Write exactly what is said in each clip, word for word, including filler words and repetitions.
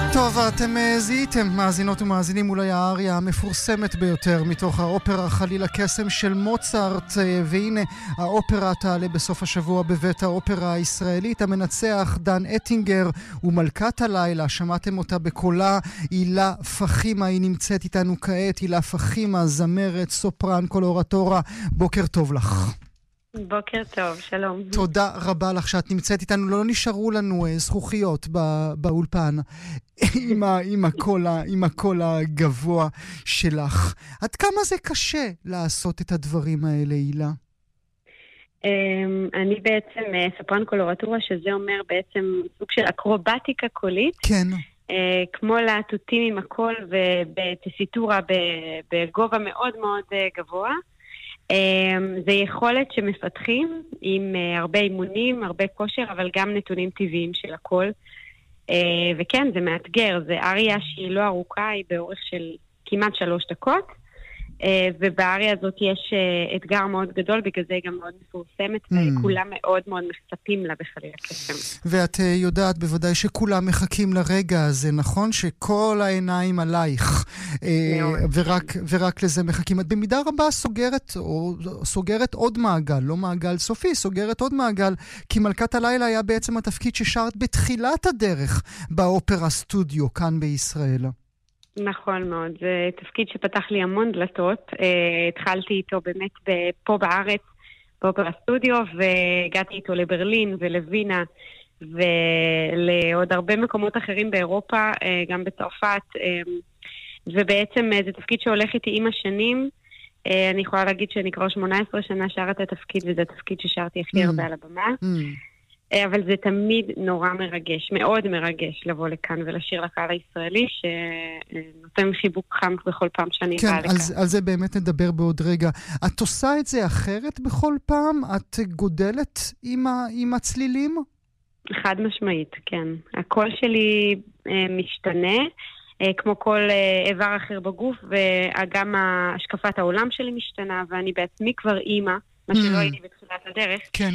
טוב, אתם זיהיתם, מאזינות ומאזינים, אולי האריה המפורסמת ביותר מתוך האופרה חליל הקסם של מוצרט, והנה האופרה תעלה בסוף השבוע בבית האופרה הישראלית. המנצח דן אטינגר ומלכת הלילה, שמעתם אותה בקולה, הילה פחימה, היא נמצאת איתנו כעת. הילה פחימה, זמרת, סופרן, קולורטורה, בוקר טוב לך. בוקר טוב, שלום. תודה רבה לך שאת נמצאת איתנו. לא נשארו לנו זכוכיות בא, באולפן עם, ה, עם, הקול, עם הקול הגבוה שלך. עד כמה זה קשה לעשות את הדברים האלה, הילה? אני בעצם סופרן קולורטורה, שזה אומר בעצם סוג של אקרובטיקה קולית. כן. כמו להטוטים עם הקול ובטסיטורה בגובה מאוד מאוד גבוה. זה יכולת שמפתחים עם הרבה אימונים, הרבה כושר, אבל גם נתונים טבעיים של הכל. וכן, זה מאתגר. זה אריה שהיא לא ארוכה, היא באורך של כמעט שלוש דקות. ובאריה הזאת יש אתגר מאוד גדול, בגלל זה היא גם מאוד מפורסמת, וכולם מאוד מאוד מצפים לה בחליל הקסם. ואת יודעת בוודאי שכולם מחכים לרגע הזה, נכון? שכל העיניים עלייך, ורק, ורק לזה מחכים. את במידה רבה סוגרת, או סוגרת עוד מעגל, לא מעגל סופי, סוגרת עוד מעגל, כי מלכת הלילה היה בעצם התפקיד ששרת בתחילת הדרך באופרה סטודיו כאן בישראל. נכון מאוד, זה תפקיד שפתח לי המון דלתות. התחלתי איתו באמת פה בארץ, באופרה סטודיו, והגעתי איתו לברלין ולווינה ולעוד הרבה מקומות אחרים באירופה, גם בצרפת, ובעצם זה תפקיד שהולך איתי עם השנים. אני יכולה להגיד שאני כבר שמונה עשרה שנה שרת את התפקיד, וזה התפקיד ששרתי הכי הרבה על הבמה. אבל זה תמיד נורא מרגש, מאוד מרגש לבוא לכאן ולשיר לקהל הישראלי, שנותן חיבוק חם בכל פעם שאני באה לכאן. כן, על זה באמת נדבר בעוד רגע. את עושה את זה אחרת בכל פעם? את גודלת עם הצלילים? חד משמעית, כן. הקול שלי משתנה, כמו כל איבר אחר בגוף, וגם השקפת העולם שלי משתנה, ואני בעצמי כבר אימא, מה שלא הייתי בתחילת הדרך. כן.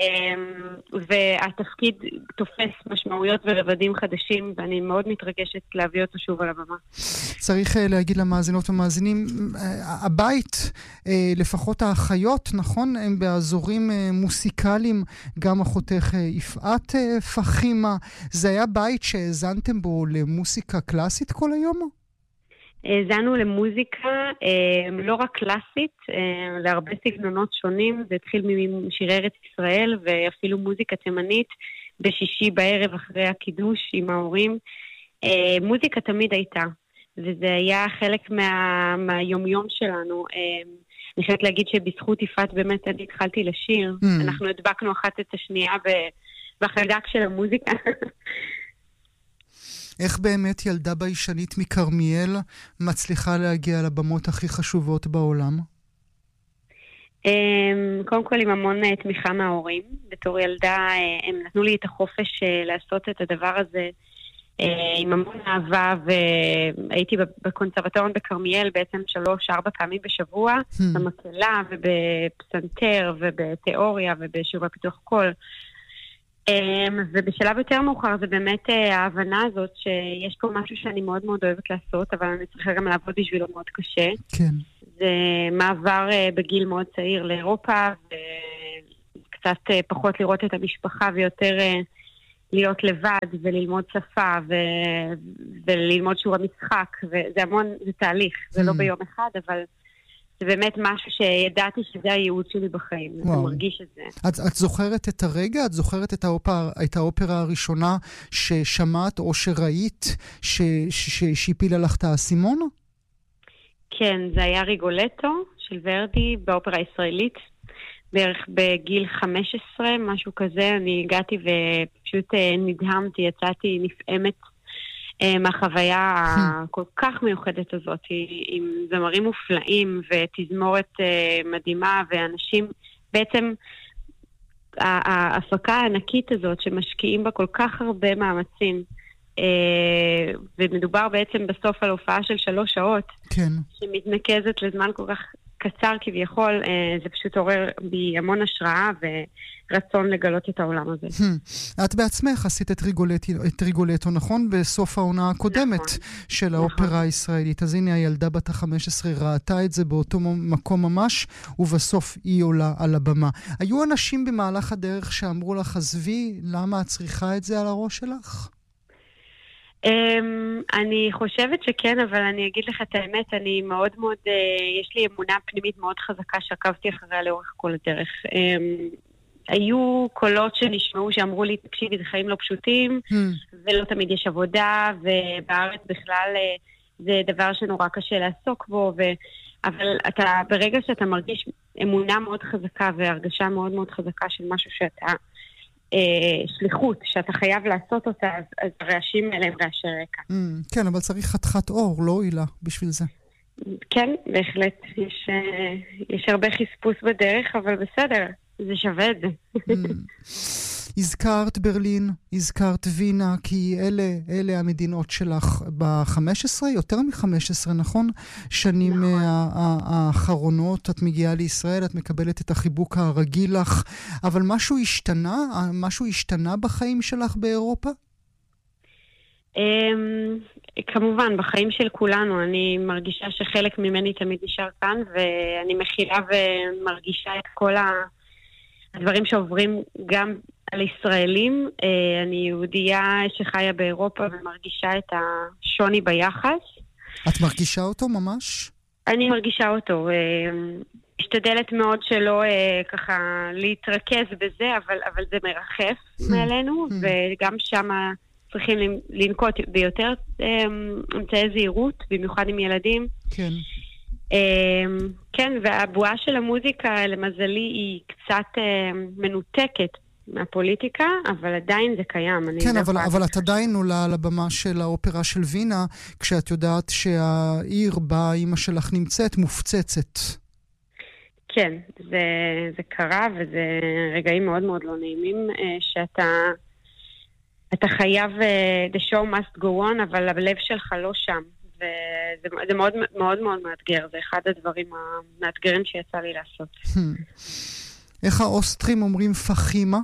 והתפקיד תופס משמעויות ורבדים חדשים, ואני מאוד מתרגשת להביא אותו שוב על הבמה. צריך להגיד למאזינות ומאזינים, הבית, לפחות האחיות, נכון? הם באזורים מוסיקליים, גם אחותך יפעת פחימה. זה היה בית שהזנתם בו למוסיקה קלאסית כל היום? זנו למוזיקה, לא רק קלאסית, להרבה סגנונות שונים. זה התחיל משירי ארץ ישראל ואפילו מוזיקה תימנית בשישי בערב אחרי הקידוש עם ההורים. מוזיקה תמיד הייתה, וזה היה חלק מה, מהיומיום שלנו. אני חייבת להגיד שבזכות יפעת באמת אני התחלתי לשיר. Mm. אנחנו הדבקנו אחת את השנייה בחיידק של המוזיקה. איך באמת ילדה ביישנית מקרמיאל מצליחה להגיע לבמות הכי חשובות בעולם? קודם כל עם המון תמיכה מההורים. בתור ילדה הם נתנו לי את החופש לעשות את הדבר הזה עם המון אהבה, והייתי בקונסרבטוריון בקרמיאל בעצם שלוש, ארבע פעמים בשבוע, במקהלה ובפסנתר ובתיאוריה ובשיעורי פיתוח קול. ובשלב יותר מאוחר זה באמת ההבנה הזאת שיש פה משהו שאני מאוד מאוד אוהבת לעשות, אבל אני צריכה גם לעבוד בשבילו מאוד קשה. כן. זה מעבר בגיל מאוד צעיר לאירופה, וקצת פחות לראות את המשפחה ויותר להיות לבד וללמוד שפה וללמוד שיעור המשחק, וזה המון, זה תהליך, זה לא ביום אחד, אבל זה באמת משהו שידעתי שזה הייעוד שלי בחיים. אתה מרגיש את זה. את, את זוכרת את הרגע? את זוכרת את האופרה, את האופרה הראשונה ששמעת או שראית שהפילה לך את האסימון? כן, זה היה ריגולטו של ורדי באופרה הישראלית. בערך בגיל חמש עשרה, משהו כזה. אני הגעתי ופשוט נדהמתי, יצאתי נפעמת מהחוויה הכל כך מיוחדת הזאת, עם זמרים מופלאים ותזמורת מדהימה, ואנשים, בעצם ההפקה הענקית הזאת שמשקיעים בה כל כך הרבה מאמצים, ומדובר בעצם בסוף על הופעה של שלוש שעות, כן. שמתנקזת לזמן כל כך קצר כביכול, זה פשוט עורר בי המון השראה ורצון לגלות את העולם הזה. את בעצמך עשית את ריגולטו, נכון? בסוף העונה הקודמת של האופרה הישראלית. אז הנה הילדה בת ה-חמש עשרה ראתה את זה באותו מקום ממש, ובסוף היא עולה על הבמה. היו אנשים במהלך הדרך שאמרו לך, עזבי, למה את צריכה את זה על הראש שלך? Um, אני חושבת שכן, אבל אני אגיד לך את האמת, אני מאוד מאוד, uh, יש לי אמונה פנימית מאוד חזקה שעקבתי אחריה לאורך כל הדרך. Um, היו קולות שנשמעו שאמרו לי, תקשיבי, זה חיים לא פשוטים, hmm. ולא תמיד יש עבודה, ובארץ בכלל uh, זה דבר שנורא קשה לעסוק בו, ו... אבל אתה, ברגע שאתה מרגיש אמונה מאוד חזקה והרגשה מאוד מאוד חזקה של משהו שאתה... שליחות, שאתה חייב לעשות אותה, אז, אז הרעשים האלה הם רעשי רקע. Mm, כן, אבל צריך חתיכת אור, לא עילה, בשביל זה. כן, בהחלט. יש, יש הרבה חספוס בדרך, אבל בסדר, זה שווה את זה. Mm. הזכרת ברלין, הזכרת וינה, כי אלה, אלה המדינות שלך ב-חמש עשרה, יותר מ-חמש עשרה, נכון? שנים נכון. האחרונות, את מגיעה לישראל, את מקבלת את החיבוק הרגיל לך, אבל משהו השתנה? משהו השתנה בחיים שלך באירופה? כמובן, בחיים של כולנו, אני מרגישה שחלק ממני תמיד נשאר כאן, ואני מכילה ומרגישה את כל הדברים שעוברים גם על ישראלים. אני יהודייה שחיה באירופה ומרגישה את השוני ביחס. את מרגישה אותו ממש? אני מרגישה אותו. משתדלת מאוד שלא ככה להתרכז בזה, אבל, אבל זה מרחף מעלינו, וגם שם צריכים לנקוט ביותר אמצעי זהירות, במיוחד עם ילדים. כן. כן, והבועה של המוזיקה, למזלי, היא קצת מנותקת מהפוליטיקה, אבל עדיין זה קיים. כן, אבל, אבל את עדיין עולה על הבמה של האופרה של וינה, כשאת יודעת שהעיר בה אמא שלך נמצאת מופצצת. כן, זה, זה קרה, וזה רגעים מאוד מאוד לא נעימים, שאתה אתה חייב, the show must go on, אבל הלב שלך לא שם. וזה זה מאוד מאוד מאוד מאתגר, זה אחד הדברים המאתגרים שיצא לי לעשות. איך האוסטרים אומרים פחימה?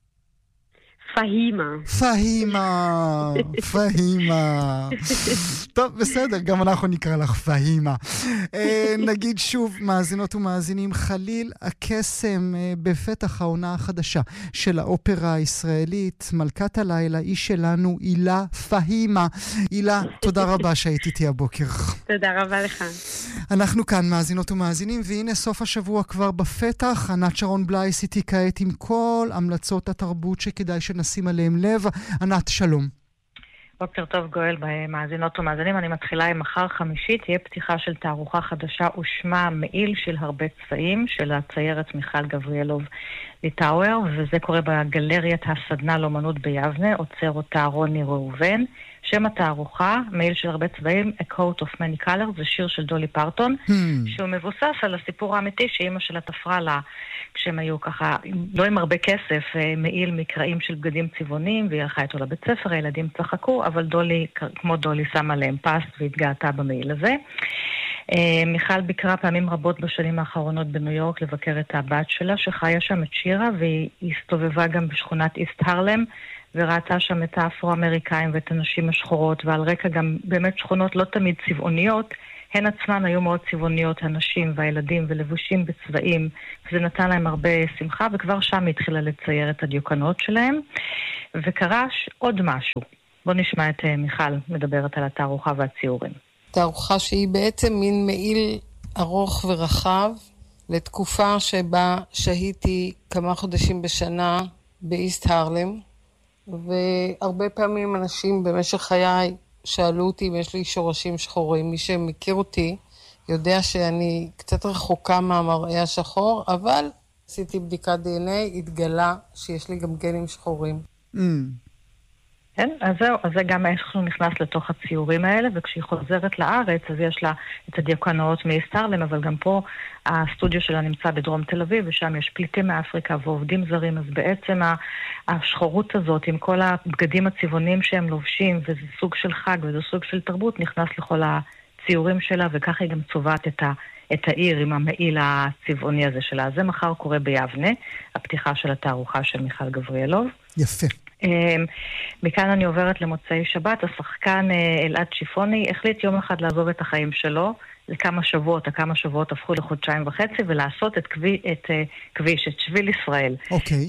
פהימה. פהימה, פהימה. טוב, בסדר, גם אנחנו נקרא לך פהימה. נגיד שוב, מאזינות ומאזינים, חליל הקסם בפתח העונה החדשה של האופרה הישראלית, מלכת הלילה, איש שלנו, אילה פהימה. אילה, תודה רבה שהיית איתי הבוקר. תודה רבה לך. אנחנו כאן, מאזינות ומאזינים, והנה סוף השבוע כבר בפתח. ענת שרון בלייס איתי כעת עם כל המלצות התרבות שכדאי שנשים עליהם לב. ענת, שלום. בוקר טוב גואל, במאזינות ומאזינים. אני מתחילה עם מחר חמישי, תהיה פתיחה של תערוכה חדשה ושמה מעיל של הרבה צבעים, של הציירת מיכל גבריאלוב ליטאואר, וזה קורה בגלריית הסדנה לאומנות ביבנה, עוצר אותה רוני ראובן. שם התערוכה, מעיל של הרבה צבעים, A Coat of Many Colors, זה שיר של דולי פרטון, hmm. שהוא מבוסס על הסיפור האמיתי שאימא שלה תפרה לה, כשהם היו ככה, לא עם הרבה כסף, מעיל מקראים של בגדים צבעונים, והיא הלכה איתו לבית ספר, הילדים צחקו, אבל דולי, כמו דולי, שמה להם פס והתגעתה במעיל הזה. מיכל ביקרה פעמים רבות בשנים האחרונות בניו יורק לבקר את הבת שלה, שחיה שם את שירה, והיא הסתובבה גם בשכונת איסט הרלם, וראתה שם את האפרו-אמריקאים ואת הנשים השחורות, ועל רקע גם באמת שכונות לא תמיד צבעוניות, הן עצמן היו מאוד צבעוניות, הנשים והילדים ולבושים בצבעים, וזה נתן להם הרבה שמחה, וכבר שם היא התחילה לצייר את הדיוקנות שלהם, וקרה עוד משהו. בוא נשמע את מיכל מדברת על התערוכה והציורים. תערוכה שהיא בעצם מין מעיל ארוך ורחב, לתקופה שבה שהיתי כמה חודשים בשנה באיסט הרלם, והרבה פעמים אנשים במשך חיי שאלו אותי אם יש לי שורשים שחורים. מי שמכיר אותי יודע שאני קצת רחוקה מהמראה השחור, אבל עשיתי בדיקת די אן איי, התגלה שיש לי גם גנים שחורים. Mm. כן, אז זהו, אז זה גם איך שהוא נכנס לתוך הציורים האלה, וכשהיא חוזרת לארץ, אז יש לה את הדיוקנאות מאיסט הרלם, אבל גם פה הסטודיו שלה נמצא בדרום תל אביב, ושם יש פליטים מאפריקה ועובדים זרים, אז בעצם השחורות הזאת, עם כל הבגדים הצבעוניים שהם לובשים, וזה סוג של חג, וזה סוג של תרבות, נכנס לכל הציורים שלה, וככה היא גם צובעת את את העיר עם המעיל הצבעוני הזה שלה. זה מחר קורה ביבנה, הפתיחה של התערוכה של מיכל גבריאלוב. יפה. מכאן אני עוברת למוצאי שבת. השחקן אלעד שיפוני החליט יום אחד לעזוב את החיים שלו לכמה שבועות, הכמה שבועות הפכו לחודשיים וחצי, ולעשות את כביש, את כביש, את שביל ישראל. אוקיי.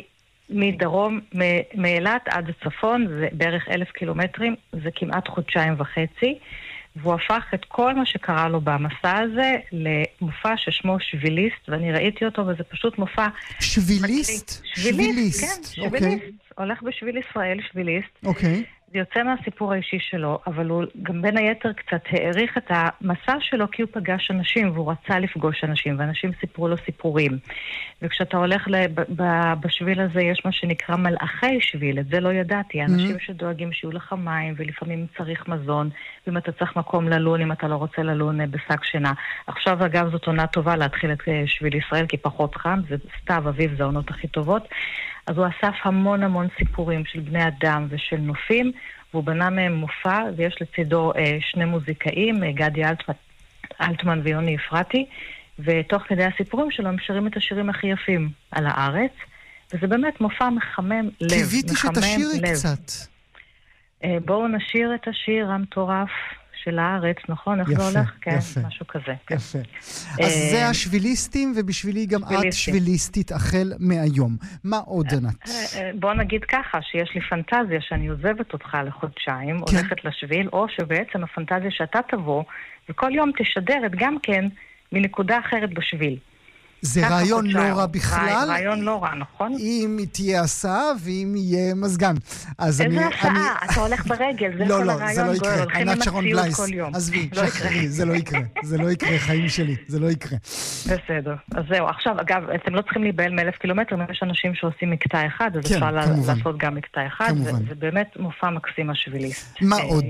מדרום, מאילת עד הצפון, זה בערך אלף קילומטרים, זה כמעט חודשיים וחצי, והוא הפך את כל מה שקרה לו במסע הזה למופע ששמו שביליסט, ואני ראיתי אותו, וזה פשוט מופע... שביליסט? שביליסט, כן, שביליסט. הולך בשביל ישראל, שביליסט. אוקיי. זה יוצא מהסיפור האישי שלו, אבל הוא גם בין היתר קצת העריך את המסע שלו, כי הוא פגש אנשים, והוא רצה לפגוש אנשים, ואנשים סיפרו לו סיפורים. וכשאתה הולך בשביל הזה, יש מה שנקרא מלאכי שביל, את זה לא ידעתי. אנשים שדואגים שיהיו לך מים, ולפעמים צריך מזון, ואם אתה צריך מקום ללון, אם אתה לא רוצה ללון בשק שינה. עכשיו, אגב, זאת עונה טובה להתחיל את שביל ישראל, כי פחות חם, זה סתיו, אביב, זה העונות הכי טובות. אז הוא אסף המון המון סיפורים של בני אדם ושל נופים, והוא בנה מהם מופע, ויש לצידו אה, שני מוזיקאים, גדי אלטמן, אלטמן ויוני אפרתי, ותוך כדי הסיפורים שלו הם שרים את השירים הכי יפים על הארץ, וזה באמת מופע מחמם לב. קיוויתי שתשירי קצת. אה, בואו נשיר את השיר המטורף של הארץ, נכון? איך זה הולך? כן, משהו כזה. יפה. אז זה השביליסטים, ובשבילי גם את שביליסטית החל מהיום. מה עוד, ענת? בוא נגיד ככה, שיש לי פנטזיה שאני עוזבת אותך לחודשיים, הולכת לשביל, או שבעצם הפנטזיה שאתה תבוא, וכל יום תשדרת גם כן מנקודה אחרת בשביל. זה רעיון לא רע בכלל. רעיון לא רע, נכון? אם תהיה הסעה ואם יהיה מזגן. איזה הסעה? אתה הולך ברגל, זה כל הרעיון. לא, לא, זה לא יקרה. ענת שרון בלייס. עזבי, שחררי, זה לא יקרה. זה לא יקרה, חיים שלי. זה לא יקרה. בסדר. אז זהו. עכשיו, אגב, אתם לא צריכים להיבהל מאלף קילומטר, יש אנשים שעושים מקטע אחד, אז אפשר לעשות גם מקטע אחד. זה באמת מופע מקסים השביליסט. מה עוד?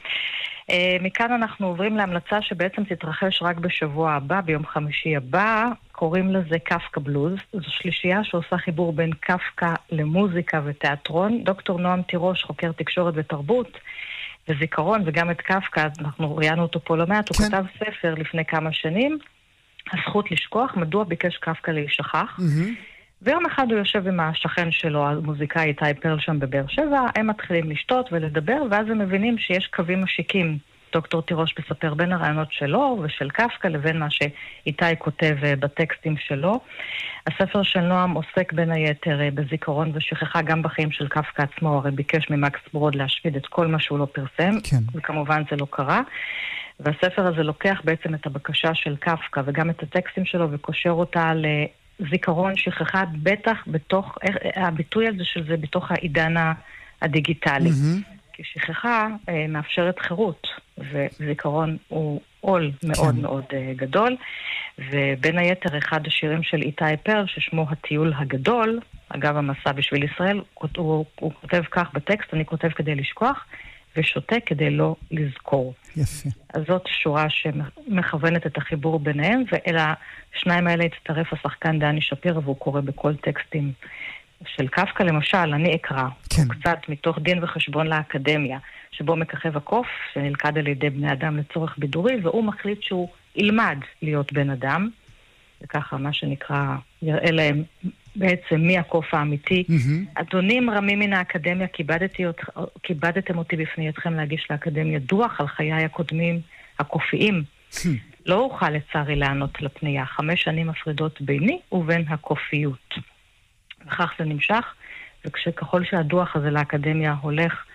מכאן אנחנו עוברים להמלצה שבעצם תתרחש רק בשבוע הבא, ביום חמישי הבא. קוראים לזה קפקא בלוז. זו שלישייה שעושה חיבור בין קפקא למוזיקה ותיאטרון. דוקטור נועם תירוש, חוקר תקשורת ותרבות וזיכרון, וגם את קפקא, אנחנו ראיינו אותו פה לא מעט, הוא כן. כתב ספר לפני כמה שנים, הזכות לשכוח, מדוע ביקש קפקא להישכח. Mm-hmm. ויום אחד הוא יושב עם השכן שלו, המוזיקאי איתי פרלשם בבאר שבע, הם מתחילים לשתות ולדבר, ואז הם מבינים שיש קווים משיקים. דוקטור תירוש מספר בין הרעיונות שלו ושל קפקא לבין מה שאיתי כותב בטקסטים שלו. הספר של נועם עוסק בין היתר בזיכרון ושכחה גם בחיים של קפקא עצמו, הרי ביקש ממקס ברוד להשמיד את כל מה שהוא לא פרסם, כן. וכמובן זה לא קרה. והספר הזה לוקח בעצם את הבקשה של קפקא וגם את הטקסטים שלו וקושר אותה ל... זיכרון שכחה בטח בתוך, הביטוי הזה של זה בתוך העידן הדיגיטלי. Mm-hmm. כי שכחה אה, מאפשרת חירות, וזיכרון הוא עול מאוד כן. מאוד אה, גדול, ובין היתר אחד השירים של איתי פרל, ששמו הטיול הגדול, אגב המסע בשביל ישראל, הוא, הוא, הוא כותב כך בטקסט, אני כותב כדי לשכוח, ושותה כדי לא לזכור. יפה. אז זאת שורה שמכוונת את החיבור ביניהם, ואל השניים האלה הצטרף השחקן דני שפירא, והוא קורא בכל טקסטים של קפקא. למשל, אני אקרא כן. קצת מתוך דין וחשבון לאקדמיה, שבו מככב הקוף, שנלכד על ידי בני אדם לצורך בידורי, והוא מחליט שהוא ילמד להיות בן אדם, וככה מה שנקרא, יראה להם בעצם מי הקוף האמיתי. Mm-hmm. אדונים רמים מן האקדמיה, כיבדתי, כיבדתם אותי בפני אתכם להגיש לאקדמיה דוח על חיי הקודמים הקופיים. Mm-hmm. לא אוכל לצערי לענות לפנייה. חמש שנים מפרידות ביני ובין הקופיות. וכך זה נמשך, וכשככל שהדוח הזה לאקדמיה הולך